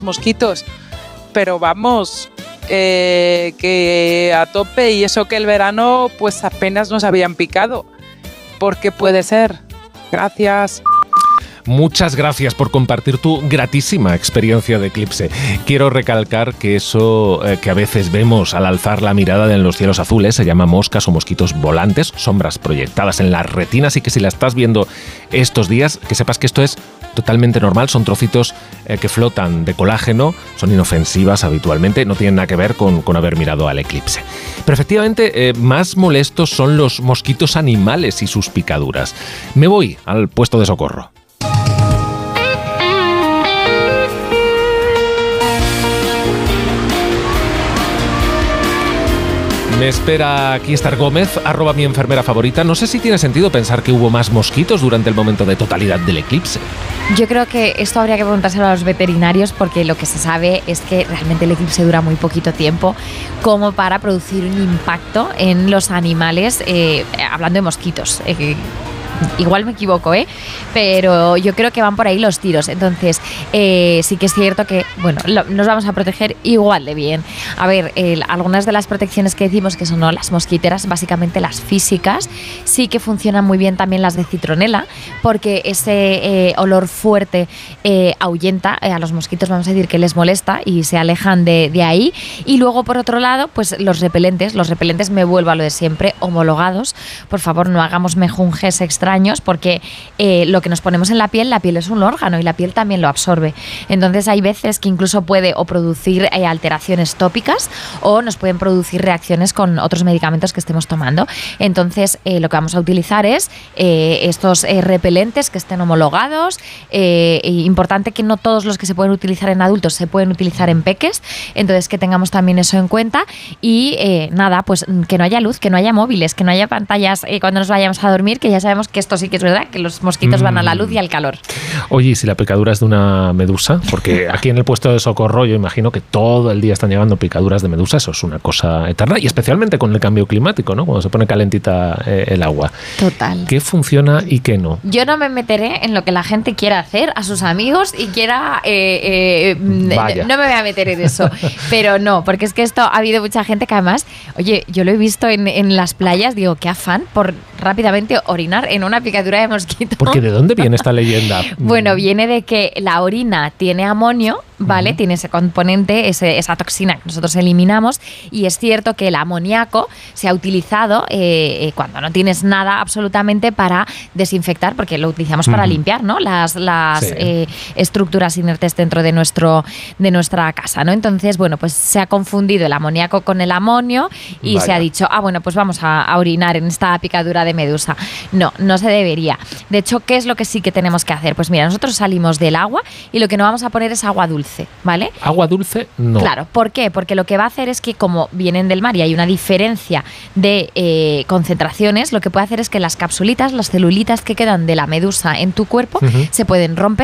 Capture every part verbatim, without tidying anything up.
mosquitos, pero vamos, eh, que a tope, y eso que el verano pues apenas nos habían picado. ¿Por qué puede ser? Gracias. Muchas gracias por compartir tu gratísima experiencia de eclipse. Quiero recalcar que eso eh, que a veces vemos al alzar la mirada en los cielos azules se llama moscas o mosquitos volantes, sombras proyectadas en las retinas, y que si la estás viendo estos días, que sepas que esto es totalmente normal. Son trocitos eh, que flotan de colágeno, son inofensivas habitualmente, no tienen nada que ver con, con haber mirado al eclipse. Pero efectivamente, eh, más molestos son los mosquitos animales y sus picaduras. Me voy al puesto de socorro. Me espera aquí Estar Gómez, arroba mi enfermera favorita. No sé si tiene sentido pensar que hubo más mosquitos durante el momento de totalidad del eclipse. Yo creo que esto habría que preguntárselo a los veterinarios, porque lo que se sabe es que realmente el eclipse dura muy poquito tiempo como para producir un impacto en los animales, eh, hablando de mosquitos. Eh, Igual me equivoco, ¿eh? Pero yo creo que van por ahí los tiros. Entonces, eh, sí que es cierto que, bueno, lo, nos vamos a proteger igual de bien. A ver, eh, algunas de las protecciones que decimos que son, ¿no?, las mosquiteras, básicamente las físicas, sí que funcionan muy bien también las de citronela, porque ese eh, olor fuerte eh, ahuyenta eh, a los mosquitos, vamos a decir que les molesta y se alejan de, de ahí. Y luego, por otro lado, pues los repelentes, los repelentes, me vuelvo a lo de siempre, homologados. Por favor, no hagamos mejunjes extraños, porque eh, lo que nos ponemos en la piel, la piel es un órgano y la piel también lo absorbe. Entonces hay veces que incluso puede o producir eh, alteraciones tópicas, o nos pueden producir reacciones con otros medicamentos que estemos tomando. Entonces eh, lo que vamos a utilizar es eh, estos eh, repelentes que estén homologados. Eh, importante que no todos los que se pueden utilizar en adultos se pueden utilizar en peques, entonces que tengamos también eso en cuenta. Y eh, nada, pues que no haya luz, que no haya móviles, que no haya pantallas eh, cuando nos vayamos a dormir, que ya sabemos que esto sí que es verdad, que los mosquitos mm. van a la luz y al calor. Oye, ¿y si la picadura es de una medusa? Porque aquí en el puesto de socorro yo imagino que todo el día están llegando picaduras de medusa. Eso es una cosa eterna, y especialmente con el cambio climático, ¿no? Cuando se pone calentita eh, el agua. Total. ¿Qué funciona y qué no? Yo no me meteré en lo que la gente quiera hacer a sus amigos y quiera... Eh, eh, Vaya. No me voy a meter en eso. Pero no, porque es que esto ha habido mucha gente que además, oye, yo lo he visto en, en las playas, digo, qué afán por rápidamente orinar en una picadura de mosquito. Porque ¿de dónde viene esta leyenda? Bueno, viene de que la orina tiene amonio, ¿vale? Uh-huh. Tiene ese componente, ese, esa toxina que nosotros eliminamos, y es cierto que el amoníaco se ha utilizado eh, cuando no tienes nada absolutamente para desinfectar, porque lo utilizamos para uh-huh. limpiar, ¿no?, las, las sí. eh, estructuras inertes dentro de, nuestro, de nuestra casa, ¿no? Entonces, bueno, pues se ha confundido el amoníaco con el amonio y Vaya. se ha dicho, ah, bueno, pues vamos a, a orinar en esta picadura de medusa. No, no se debería. De hecho, ¿qué es lo que sí que tenemos que hacer? Pues mira, nosotros salimos del agua y lo que no vamos a poner es agua dulce, ¿vale? ¿Agua dulce? No. Claro, ¿por qué? Porque lo que va a hacer es que, como vienen del mar y hay una diferencia de eh, concentraciones, lo que puede hacer es que las capsulitas, las celulitas que quedan de la medusa en tu cuerpo, uh-huh. se pueden romper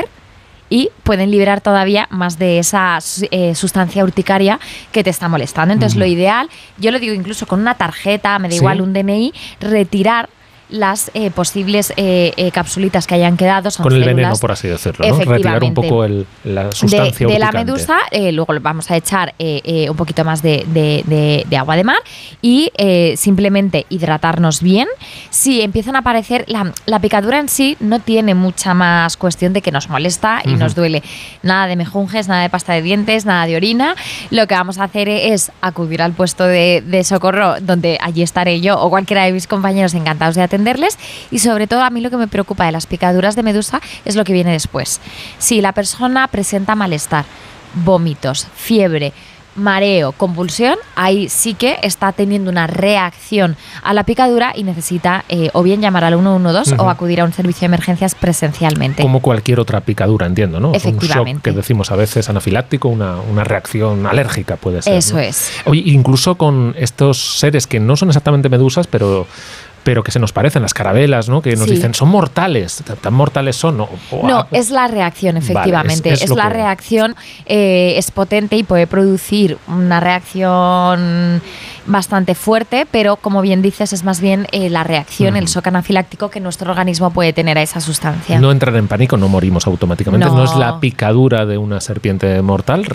y pueden liberar todavía más de esa eh, sustancia urticaria que te está molestando. Entonces, uh-huh. lo ideal, yo lo digo incluso con una tarjeta, me da ¿Sí? igual un D N I, retirar las eh, posibles eh, eh, capsulitas que hayan quedado. Son con el células, veneno, por así decirlo, ¿no? Retirar un poco el, la sustancia de, de la urticante. medusa. Eh, luego vamos a echar eh, eh, un poquito más de, de, de, de agua de mar y eh, simplemente hidratarnos bien. Si empiezan a aparecer, la, la picadura en sí no tiene mucha más cuestión de que nos molesta y uh-huh. nos duele. Nada de mejunjes, nada de pasta de dientes, nada de orina. Lo que vamos a hacer es acudir al puesto de, de socorro, donde allí estaré yo o cualquiera de mis compañeros encantados de atender. Y sobre todo, a mí lo que me preocupa de las picaduras de medusa es lo que viene después. Si la persona presenta malestar, vómitos, fiebre, mareo, convulsión, ahí sí que está teniendo una reacción a la picadura y necesita eh, o bien llamar al uno uno dos uh-huh. o acudir a un servicio de emergencias presencialmente. Como cualquier otra picadura, entiendo, ¿no? Efectivamente. Un shock que decimos a veces anafiláctico, una, una reacción alérgica puede ser. Eso, ¿no? es. Oye, incluso con estos seres que no son exactamente medusas, pero... pero que se nos parecen, las carabelas, ¿no? Que nos sí. dicen, son mortales, ¿tan mortales son? O, o, no, es la reacción, efectivamente. Vale, es, es, es la que... reacción, eh, es potente y puede producir una reacción bastante fuerte, pero como bien dices, es más bien eh, la reacción, mm. el shock anafiláctico que nuestro organismo puede tener a esa sustancia. No entrar en pánico, no morimos automáticamente, no, no es la picadura de una serpiente mortal.